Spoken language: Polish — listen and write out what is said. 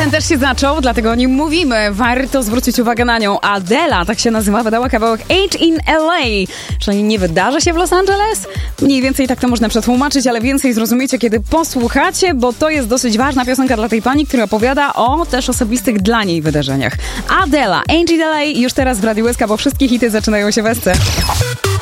Weekend też się zaczął, dlatego o nim mówimy. Warto zwrócić uwagę na nią. Adela, tak się nazywa, wydała kawałek Age in LA, czyli nie wydarzy się w Los Angeles? Mniej więcej tak to można przetłumaczyć, ale więcej zrozumiecie, kiedy posłuchacie, bo to jest dosyć ważna piosenka dla tej pani, która opowiada o też osobistych dla niej wydarzeniach. Adela, Age in LA już teraz w Radiu SK, bo wszystkie hity zaczynają się w SC.